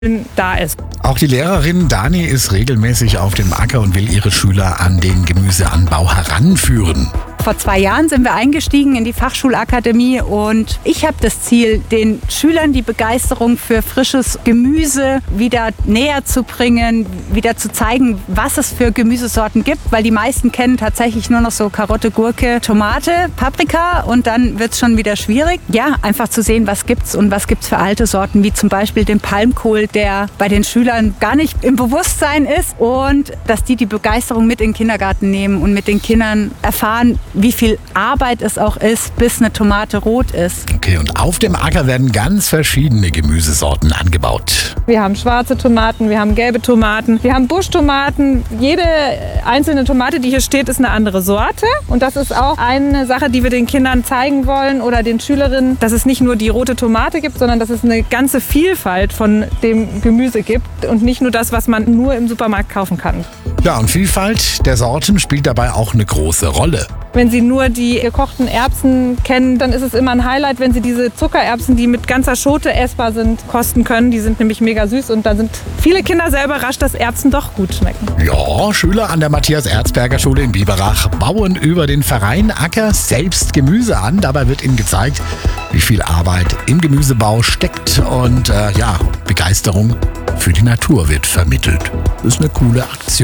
da ist. Auch die Lehrerin Dani ist regelmäßig auf dem Acker und will ihre Schüler an den Gemüseanbau heranführen. Vor 2 Jahren sind wir eingestiegen in die Fachschulakademie und ich habe das Ziel, den Schülern die Begeisterung für frisches Gemüse wieder näher zu bringen, wieder zu zeigen, was es für Gemüsesorten gibt, weil die meisten kennen tatsächlich nur noch so Karotte, Gurke, Tomate, Paprika und dann wird es schon wieder schwierig. Ja, einfach zu sehen, was gibt's und was gibt's für alte Sorten, wie zum Beispiel den Palmkohl, der bei den Schülern gar nicht im Bewusstsein ist und dass die Begeisterung mit in den Kindergarten nehmen und mit den Kindern erfahren, wie viel Arbeit es auch ist, bis eine Tomate rot ist. Okay, und auf dem Acker werden ganz verschiedene Gemüsesorten angebaut. Wir haben schwarze Tomaten, wir haben gelbe Tomaten, wir haben Buschtomaten. Jede einzelne Tomate, die hier steht, ist eine andere Sorte. Und das ist auch eine Sache, die wir den Kindern zeigen wollen oder den Schülerinnen, dass es nicht nur die rote Tomate gibt, sondern dass es eine ganze Vielfalt von dem Gemüse gibt und nicht nur das, was man nur im Supermarkt kaufen kann. Ja, und Vielfalt der Sorten spielt dabei auch eine große Rolle. Wenn Sie nur die gekochten Erbsen kennen, dann ist es immer ein Highlight, wenn Sie diese Zuckererbsen, die mit ganzer Schote essbar sind, kosten können. Die sind nämlich mega süß und da sind viele Kinder sehr überrascht, dass Erbsen doch gut schmecken. Ja, Schüler an der Matthias-Erzberger-Schule in Biberach bauen über den Verein Acker selbst Gemüse an. Dabei wird ihnen gezeigt, wie viel Arbeit im Gemüsebau steckt und Begeisterung für die Natur wird vermittelt. Das ist eine coole Aktion.